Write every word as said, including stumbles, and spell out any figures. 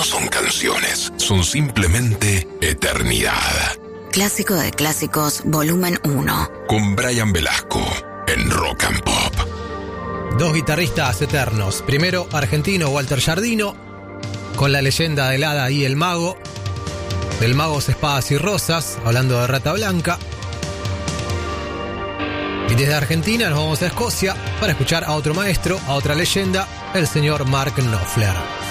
no son canciones, son simplemente eternidad. Clásico de Clásicos, volumen uno. Con Brian Velasco, en Rock and Pop. Dos guitarristas eternos. Primero, argentino Walter Giardino, con la leyenda del hada y el mago. Del Magos Espadas y Rosas, hablando de Rata Blanca. Y desde Argentina nos vamos a Escocia para escuchar a otro maestro, a otra leyenda, el señor Mark Knopfler.